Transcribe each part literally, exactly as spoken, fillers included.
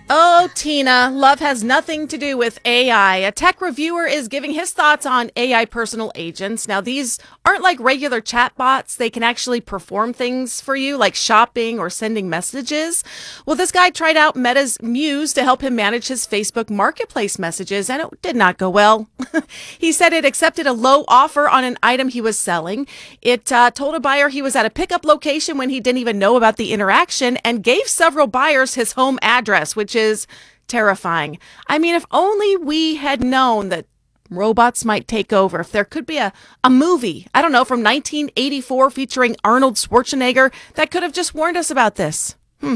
Oh, Tina, love has nothing to do with A I. A tech reviewer is giving his thoughts on A I personal agents. Now, these aren't like regular chatbots. They can actually perform things for you, like shopping or sending messages. Well, this guy tried out Meta's Muse to help him manage his Facebook Marketplace messages, and it did not go well. He said it accepted a low offer on an item he was selling. It uh, told a buyer he was at a pickup location when he didn't even know about the interaction, and gave several buyers his home address, which is terrifying. I mean, if only we had known that robots might take over. If there could be a, a movie, I don't know, from nineteen eighty-four featuring Arnold Schwarzenegger that could have just warned us about this. Hmm.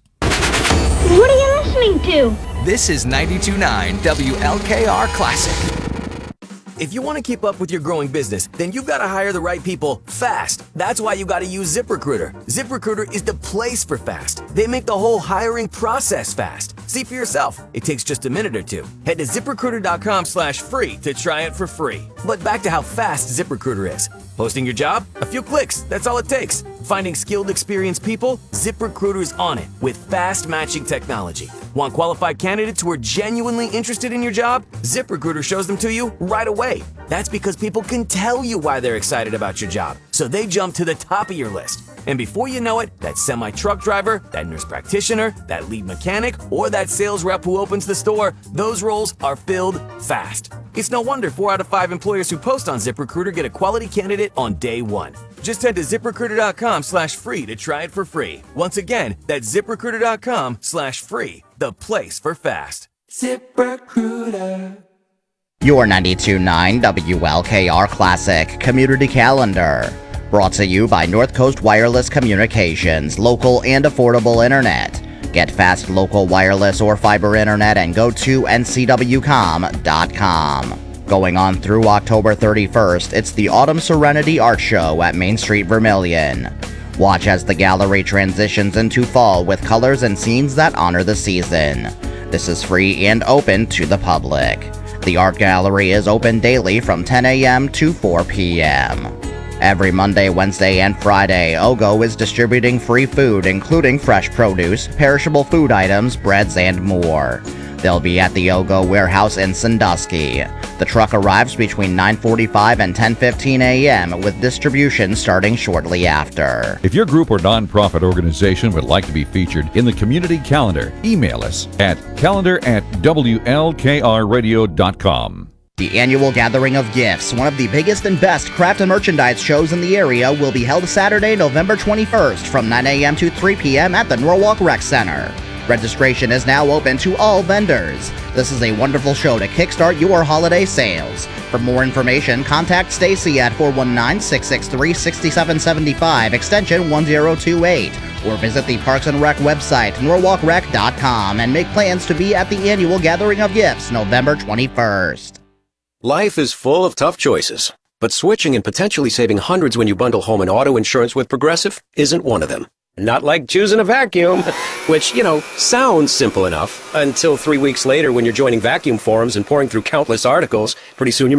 What are you listening to? This is ninety-two point nine W L K R Classic. If you want to keep up with your growing business, then you've got to hire the right people fast. That's why you got to use ZipRecruiter. ZipRecruiter is the place for fast. They make the whole hiring process fast. See for yourself. It takes just a minute or two. Head to ZipRecruiter.com slash free to try it for free. But back to how fast ZipRecruiter is. Posting your job? A few clicks. That's all it takes. Finding skilled, experienced people? ZipRecruiter's on it with fast matching technology. Want qualified candidates who are genuinely interested in your job? ZipRecruiter shows them to you right away. That's because people can tell you why they're excited about your job, so they jump to the top of your list. And before you know it, that semi-truck driver, that nurse practitioner, that lead mechanic, or that sales rep who opens the store, those roles are filled fast. It's no wonder four out of five employers who post on ZipRecruiter get a quality candidate on day one. Just head to ZipRecruiter.com slash free to try it for free. Once again, that's ZipRecruiter.com slash free, the place for fast. ZipRecruiter. Your ninety-two point nine W L K R Classic Community Calendar. Brought to you by North Coast Wireless Communications, local and affordable internet. Get fast local wireless or fiber internet and go to N C W com dot com. Going on through October thirty-first, it's the Autumn Serenity Art Show at Main Street Vermilion. Watch as the gallery transitions into fall with colors and scenes that honor the season. This is free and open to the public. The art gallery is open daily from ten a.m. to four p.m. Every Monday, Wednesday, and Friday, OGO is distributing free food, including fresh produce, perishable food items, breads, and more. They'll be at the OGO warehouse in Sandusky. The truck arrives between nine forty-five and ten fifteen a.m. with distribution starting shortly after. If your group or nonprofit organization would like to be featured in the community calendar, email us at calendar at W L K R radio dot com. The annual Gathering of Gifts, one of the biggest and best craft and merchandise shows in the area, will be held Saturday, November twenty-first from nine a.m. to three p.m. at the Norwalk Rec Center. Registration is now open to all vendors. This is a wonderful show to kickstart your holiday sales. For more information, contact Stacy at four one nine, six six three, six seven seven five, extension one zero two eight, or visit the Parks and Rec website, norwalk rec dot com, and make plans to be at the annual Gathering of Gifts, November twenty-first. Life is full of tough choices, but switching and potentially saving hundreds when you bundle home and auto insurance with Progressive isn't one of them. Not like choosing a vacuum, which, you know, sounds simple enough until three weeks later when you're joining vacuum forums and pouring through countless articles. Pretty soon you're